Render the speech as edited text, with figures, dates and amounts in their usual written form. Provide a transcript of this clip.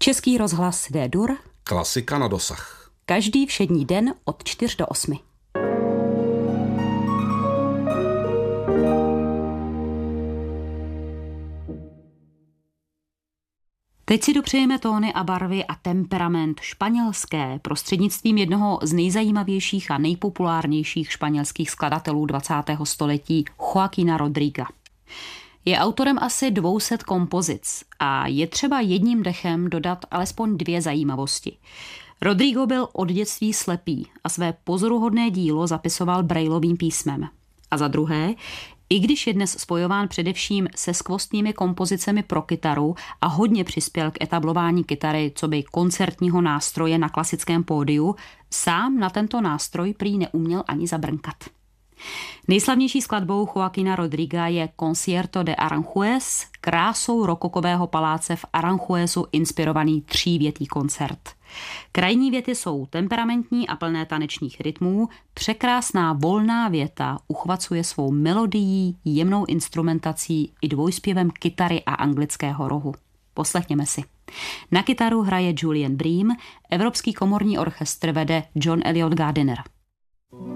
Český rozhlas D-dur. Klasika na dosah. Každý všední den od 4 do 8. Teď si dopřejeme tóny a barvy a temperament španělské prostřednictvím jednoho z nejzajímavějších a nejpopulárnějších španělských skladatelů 20. století, Joaquina Rodriga. Je autorem asi 200 kompozic a je třeba jedním dechem dodat alespoň 2 zajímavosti. Rodrigo byl od dětství slepý a své pozoruhodné dílo zapisoval brailovým písmem. A za druhé, i když je dnes spojován především se skvostnými kompozicemi pro kytaru a hodně přispěl k etablování kytary coby koncertního nástroje na klasickém pódiu, sám na tento nástroj prý neuměl ani zabrnkat. Nejslavnější skladbou Joaquina Rodriga je Concierto de Aranjuez, krásou rokokového paláce v Aranjuezu inspirovaný 3větý koncert. Krajní věty jsou temperamentní a plné tanečních rytmů, překrásná volná věta uchvacuje svou melodií, jemnou instrumentací i dvojspěvem kytary a anglického rohu. Poslechněme si. Na kytaru hraje Julian Bream, Evropský komorní orchestr vede John Eliot Gardiner.